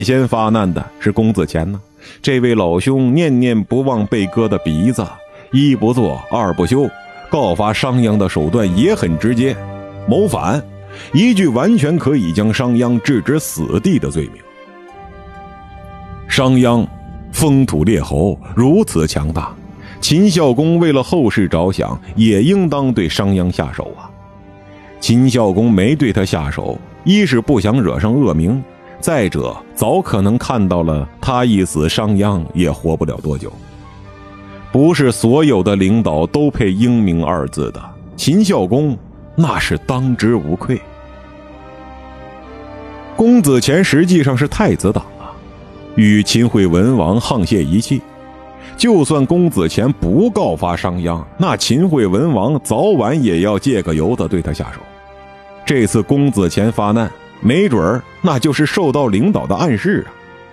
先发难的是公子虔呢。这位老兄念念不忘被割的鼻子，一不做二不休，告发商鞅的手段也很直接，谋反，一句完全可以将商鞅置之死地的罪名。商鞅封土列侯，如此强大，秦孝公为了后世着想，也应当对商鞅下手啊。秦孝公没对他下手，一是不想惹上恶名，再者早可能看到了他一死，商鞅也活不了多久。不是所有的领导都配英明二字的，秦孝公那是当之无愧。公子虔实际上是太子党啊，与秦惠文王沆瀣一气。就算公子虔不告发商鞅，那秦惠文王早晚也要借个由子对他下手。这次公子虔发难，没准儿那就是受到领导的暗示啊。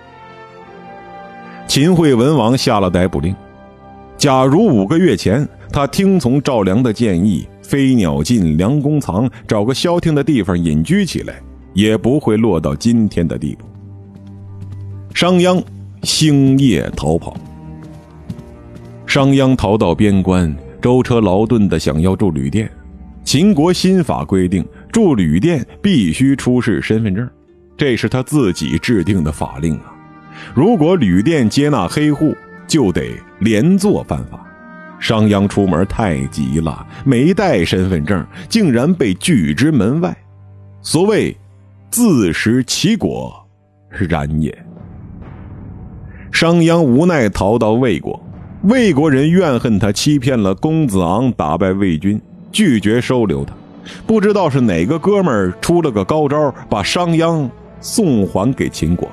秦惠文王下了逮捕令，假如5个月前他听从赵良的建议，飞鸟尽，良弓藏，找个消停的地方隐居起来，也不会落到今天的地步。商鞅星夜逃跑。商鞅逃到边关，舟车劳顿的想要住旅店。秦国新法规定，住旅店必须出示身份证，这是他自己制定的法令啊。如果旅店接纳黑户，就得连坐犯法。商鞅出门太急了，没带身份证，竟然被拒之门外。所谓自食其果，然也。商鞅无奈逃到魏国，魏国人怨恨他欺骗了公子昂，打败魏军，拒绝收留他。不知道是哪个哥们儿出了个高招，把商鞅送还给秦国。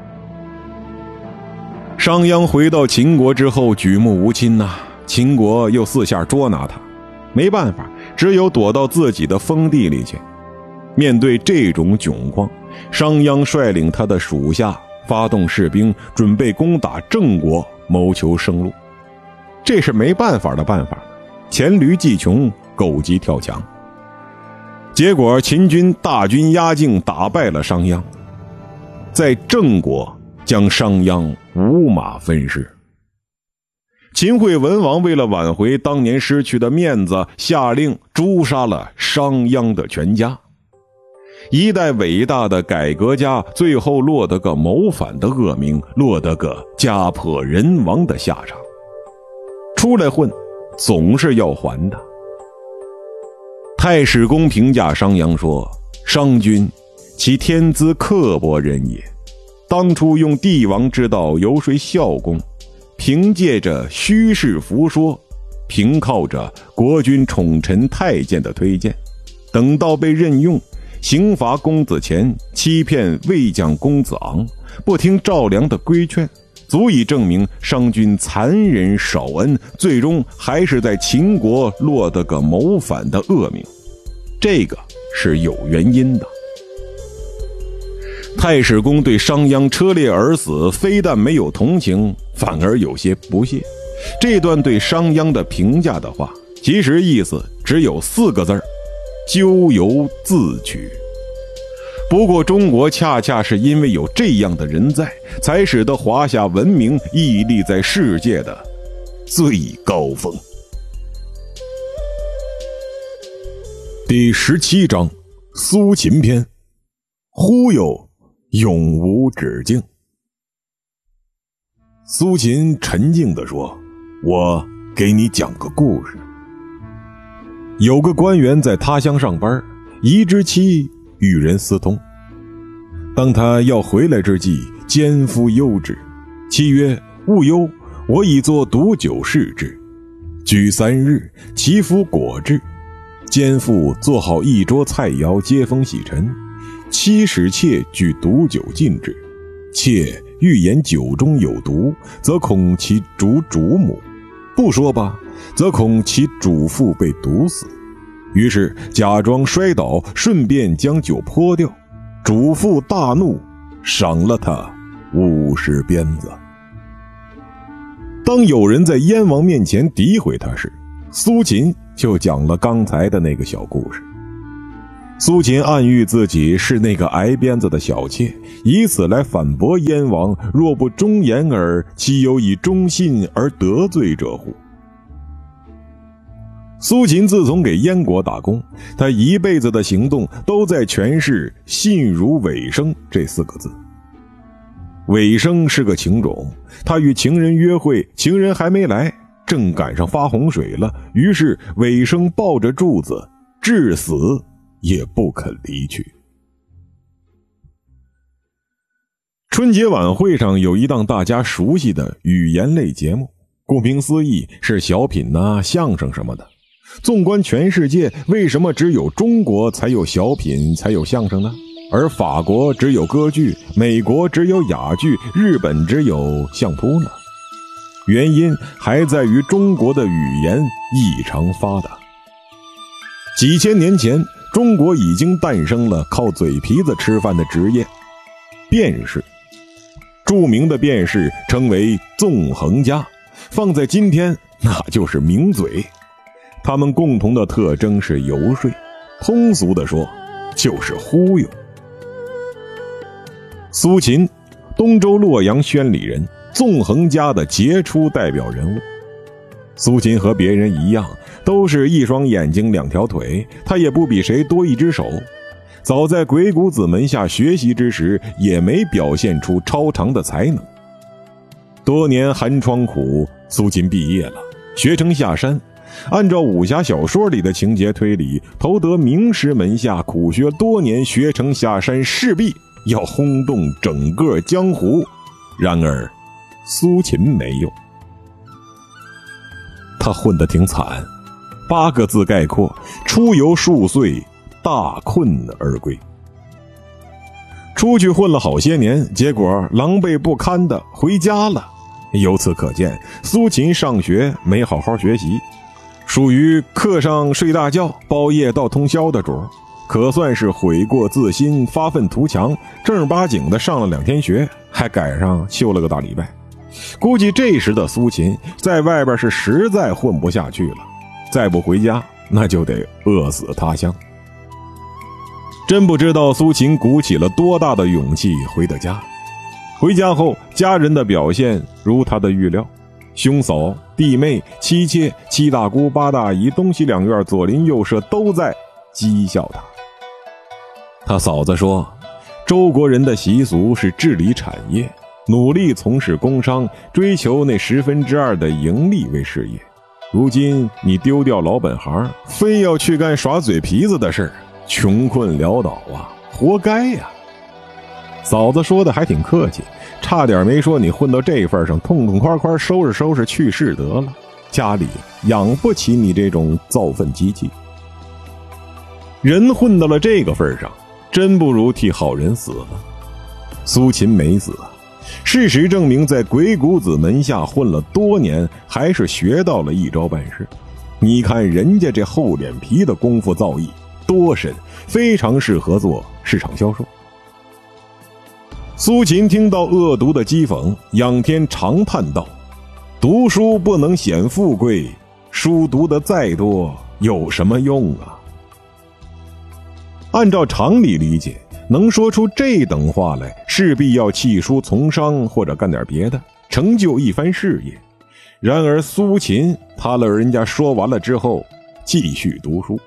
商鞅回到秦国之后举目无亲呐，秦国又四下捉拿他，没办法，只有躲到自己的封地里去。面对这种窘况，商鞅率领他的属下发动士兵，准备攻打郑国，谋求生路。这是没办法的办法，黔驴技穷，狗急跳墙。结果秦军大军压境，打败了商鞅，在郑国将商鞅五马分尸。秦惠文王为了挽回当年失去的面子，下令诛杀了商鞅的全家。一代伟大的改革家，最后落得个谋反的恶名，落得个家破人亡的下场。出来混，总是要还的。太史公评价商鞅说：商君，其天资刻薄人也。当初用帝王之道游说孝公，凭借着虚实浮说，凭靠着国君宠臣太监的推荐，等到被任用，刑罚公子虔，欺骗魏将公子昂，不听赵良的规劝，足以证明商君残忍少恩，最终还是在秦国落得个谋反的恶名。这个是有原因的。太史公对商鞅车裂而死非但没有同情，反而有些不屑。这段对商鞅的评价的话，其实意思只有4个字：咎由自取。不过中国恰恰是因为有这样的人在，才使得华夏文明屹立在世界的最高峰。第17章，苏秦篇，忽悠永无止境。苏秦沉静地说：我给你讲个故事。有个官员在他乡上班，移之期与人私通。当他要回来之际，奸夫忧之，妻曰：勿忧，我已作毒酒侍之。居3日，其夫果至。奸妇做好一桌菜肴，接风洗尘。妻使妾举毒酒进之，妾欲言酒中有毒，则恐其主母；不说吧，则恐其主妇被毒死。于是假装摔倒，顺便将酒泼掉。主妇大怒，赏了他50鞭子。当有人在燕王面前诋毁他时，苏秦就讲了刚才的那个小故事。 苏秦暗喻自己是那个挨鞭子的小妾，以此来反驳燕王若不忠言耳，岂有以忠信而得罪者乎？苏秦自从给燕国打工，他一辈子的行动都在诠释信如尾生这4个字。尾生是个情种，他与情人约会，情人还没来，正赶上发洪水了，于是尾生抱着柱子至死也不肯离去。春节晚会上有一档大家熟悉的语言类节目，顾名思义是小品相声什么的。纵观全世界，为什么只有中国才有小品才有相声呢？而法国只有歌剧，美国只有哑剧，日本只有相扑呢？原因还在于中国的语言异常发达。几千年前，中国已经诞生了靠嘴皮子吃饭的职业——辩士。著名的辩士称为纵横家，放在今天那就是名嘴。他们共同的特征是游说，通俗的说就是忽悠。苏秦，东周洛阳宣礼人，纵横家的杰出代表人物。苏秦和别人一样，都是一双眼睛2条腿，他也不比谁多一只手。早在鬼谷子门下学习之时，也没表现出超常的才能。多年寒窗苦，苏秦毕业了，学成下山。按照武侠小说里的情节推理，投得名师门下，苦学多年，学成下山，势必要轰动整个江湖。然而苏秦没有，他混得挺惨，8个字概括：出游数岁，大困而归。出去混了好些年，结果狼狈不堪的回家了。由此可见，苏秦上学没好好学习，属于课上睡大觉，包夜到通宵的主，可算是悔过自新，发愤图强，正儿八经的上了2天学，还赶上休了个大礼拜。估计这时的苏秦在外边是实在混不下去了，再不回家那就得饿死他乡。真不知道苏秦鼓起了多大的勇气回的家。回家后，家人的表现如他的预料，兄嫂、弟妹、妻妾、7大姑、8大姨、东西两院、左邻右舍都在讥笑他。他嫂子说，周国人的习俗是治理产业，努力从事工商，追求那2/10的盈利为事业。如今你丢掉老本行，非要去干耍嘴皮子的事，穷困潦倒啊，活该呀。嫂子说的还挺客气，差点没说你混到这份上，痛痛快快收拾收拾去世得了，家里养不起你这种造粪机器。人混到了这个份上，真不如替好人死了。苏秦没死，事实证明，在鬼谷子门下混了多年，还是学到了一招半式。你看人家这厚脸皮的功夫造诣多深，非常适合做市场销售。苏秦听到恶毒的讥讽，仰天长叹道：读书不能显富贵，书读得再多有什么用啊？按照常理理解，能说出这等话来，势必要弃书从商或者干点别的，成就一番事业。然而苏秦他了人家说完了之后，继续读书。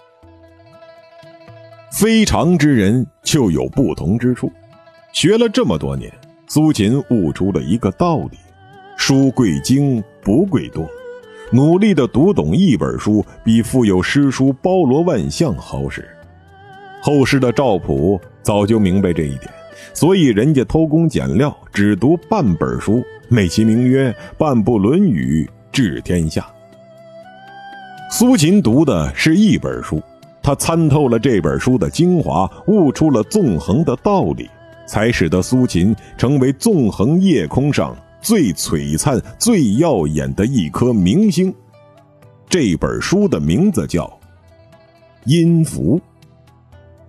非常之人就有不同之处，学了这么多年，苏秦悟出了一个道理：书贵精，不贵多。努力地读懂一本书，比富有诗书包罗万象好使。后世的赵普早就明白这一点，所以人家偷工减料，只读半本书，美其名曰半部《论语》治天下。苏秦读的是一本书，他参透了这本书的精华，悟出了纵横的道理，才使得苏秦成为纵横夜空上最璀璨、最耀眼的一颗明星。这本书的名字叫《阴符》。